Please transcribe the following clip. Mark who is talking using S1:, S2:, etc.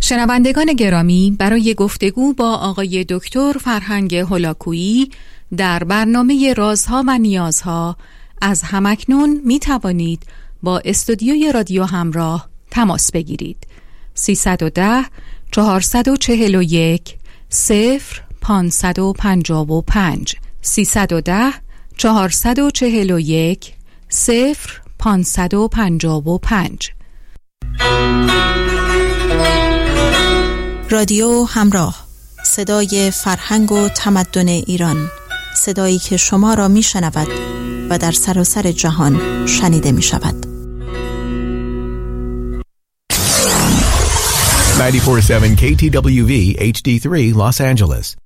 S1: شنوندگان گرامی، برای گفتگو با آقای دکتر فرهنگ هولاکویی در برنامه رازها و نیازها از همکنون می توانید با استودیوی رادیو همراه تماس بگیرید. 310 441 0555 310 441 0555.
S2: رادیو همراه، صدای فرهنگ و تمدن ایران، صدایی که شما را می شنود و در سراسر جهان شنیده می شود.
S3: 94.7 KTWV HD3 Los Angeles.